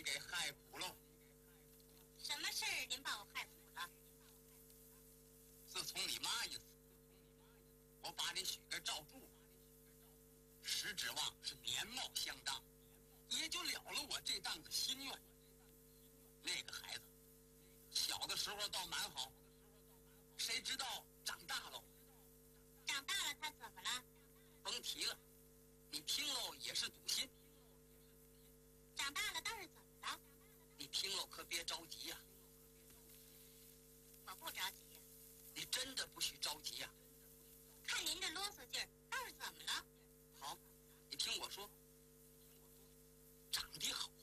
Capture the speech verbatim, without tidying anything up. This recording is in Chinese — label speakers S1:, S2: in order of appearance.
S1: 给害苦喽。
S2: 什么事儿您把我害苦了？
S1: 自从你妈一死，我把你许给赵布，实指望是年貌相当，也就了了我这档子心愿。那个孩子小的时候倒蛮好，谁知道长大了，
S2: 长大了他怎么了？
S1: 甭提了，你听喽也是堵心。
S2: 长大了倒是怎么了？
S1: 你听喽可别着急呀、
S2: 我不着急呀、
S1: 你真的不许着急呀、
S2: 看您这啰嗦劲儿，倒是怎么了？
S1: 好，你听我说，长得好